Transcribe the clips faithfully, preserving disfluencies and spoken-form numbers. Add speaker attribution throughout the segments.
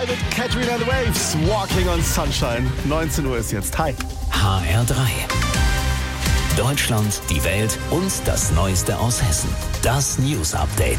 Speaker 1: Mal mit Katrina and the Waves, Walking on Sunshine. neunzehn Uhr ist jetzt. Hi.
Speaker 2: H R drei. Deutschland, die Welt und das Neueste aus Hessen. Das News Update.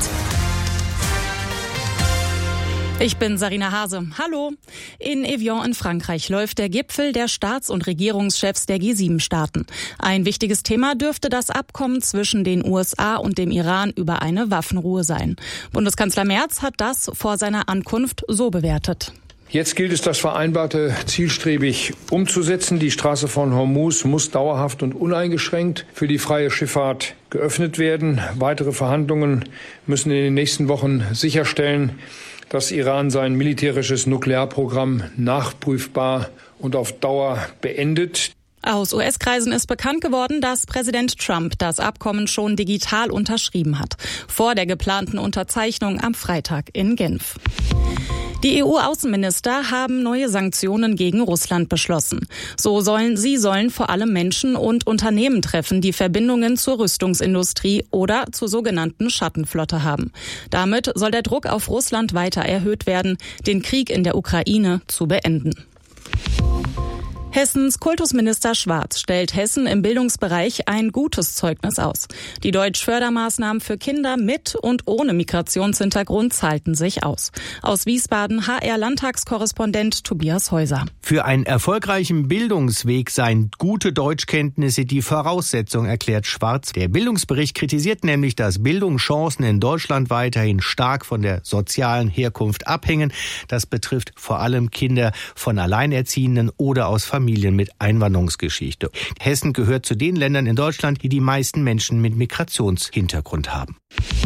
Speaker 3: Ich bin Sarina Hase. Hallo. In Evian in Frankreich läuft der Gipfel der Staats- und Regierungschefs der G sieben Staaten. Ein wichtiges Thema dürfte das Abkommen zwischen den U S A und dem Iran über eine Waffenruhe sein. Bundeskanzler Merz hat das vor seiner Ankunft so bewertet.
Speaker 4: Jetzt gilt es, das Vereinbarte zielstrebig umzusetzen. Die Straße von Hormuz muss dauerhaft und uneingeschränkt für die freie Schifffahrt geöffnet werden. Weitere Verhandlungen müssen in den nächsten Wochen sicherstellen, dass Iran sein militärisches Nuklearprogramm nachprüfbar und auf Dauer beendet.
Speaker 3: Aus U S-Kreisen ist bekannt geworden, dass Präsident Trump das Abkommen schon digital unterschrieben hat, vor der geplanten Unterzeichnung am Freitag in Genf. Die E U-Außenminister haben neue Sanktionen gegen Russland beschlossen. So sollen, sie sollen vor allem Menschen und Unternehmen treffen, die Verbindungen zur Rüstungsindustrie oder zur sogenannten Schattenflotte haben. Damit soll der Druck auf Russland weiter erhöht werden, den Krieg in der Ukraine zu beenden. Hessens Kultusminister Schwarz stellt Hessen im Bildungsbereich ein gutes Zeugnis aus. Die Deutsch-Fördermaßnahmen für Kinder mit und ohne Migrationshintergrund zahlten sich aus. Aus Wiesbaden H R-Landtagskorrespondent Tobias Häuser.
Speaker 5: Für einen erfolgreichen Bildungsweg seien gute Deutschkenntnisse die Voraussetzung, erklärt Schwarz. Der Bildungsbericht kritisiert nämlich, dass Bildungschancen in Deutschland weiterhin stark von der sozialen Herkunft abhängen. Das betrifft vor allem Kinder von Alleinerziehenden oder aus Familien. Familien mit Einwanderungsgeschichte. Hessen gehört zu den Ländern in Deutschland, die die meisten Menschen mit Migrationshintergrund haben.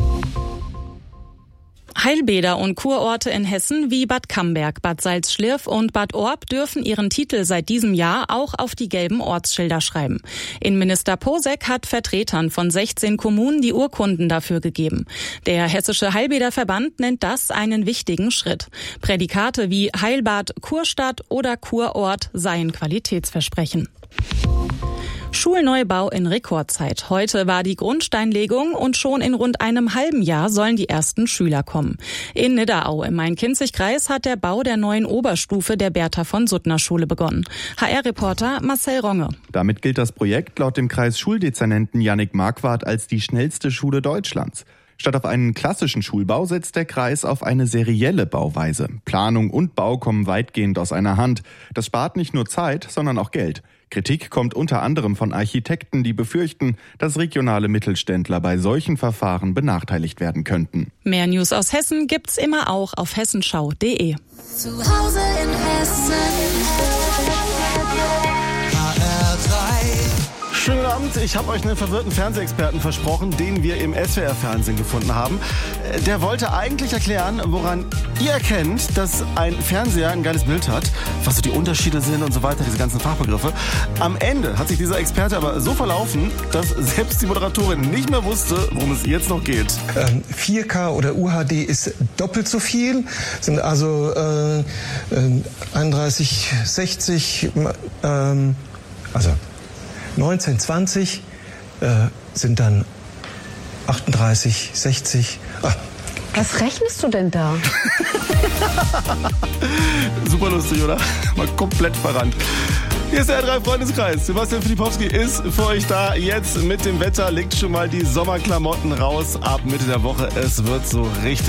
Speaker 3: Heilbäder und Kurorte in Hessen wie Bad Camberg, Bad Salzschlirf und Bad Orb dürfen ihren Titel seit diesem Jahr auch auf die gelben Ortsschilder schreiben. Innenminister Posek hat Vertretern von sechzehn Kommunen die Urkunden dafür gegeben. Der Hessische Heilbäderverband nennt das einen wichtigen Schritt. Prädikate wie Heilbad, Kurstadt oder Kurort seien Qualitätsversprechen. Schulneubau in Rekordzeit. Heute war die Grundsteinlegung und schon in rund einem halben Jahr sollen die ersten Schüler kommen. In Nidderau im Main-Kinzig-Kreis hat der Bau der neuen Oberstufe der Bertha-von-Suttner-Schule begonnen. H R-Reporter Marcel Ronge.
Speaker 6: Damit gilt das Projekt laut dem Kreisschuldezernenten Jannik Marquardt als die schnellste Schule Deutschlands. Statt auf einen klassischen Schulbau setzt der Kreis auf eine serielle Bauweise. Planung und Bau kommen weitgehend aus einer Hand. Das spart nicht nur Zeit, sondern auch Geld. Kritik kommt unter anderem von Architekten, die befürchten, dass regionale Mittelständler bei solchen Verfahren benachteiligt werden könnten.
Speaker 3: Mehr News aus Hessen gibt's immer auch auf hessenschau punkt de.
Speaker 7: Zu Hause in Hessen. H R drei.
Speaker 1: Schönen Abend, ich habe euch einen verwirrten Fernsehexperten versprochen, den wir im S W R-Fernsehen gefunden haben. Der wollte eigentlich erklären, woran ihr erkennt, dass ein Fernseher ein geiles Bild hat, was so die Unterschiede sind und so weiter, diese ganzen Fachbegriffe. Am Ende hat sich dieser Experte aber so verlaufen, dass selbst die Moderatorin nicht mehr wusste, worum es jetzt noch geht.
Speaker 8: Ähm, vier K oder U H D ist doppelt so viel, sind also äh, einunddreißig sechzig, ähm, also neunzehn zwanzig äh, sind dann achtunddreißig sechzig. Ah.
Speaker 9: Was rechnest du denn da?
Speaker 1: Super lustig, oder? Mal komplett verrannt. Hier ist der R drei Freundeskreis. Sebastian Filipowski ist für euch da. Jetzt mit dem Wetter legt schon mal die Sommerklamotten raus. Ab Mitte der Woche, es wird so richtig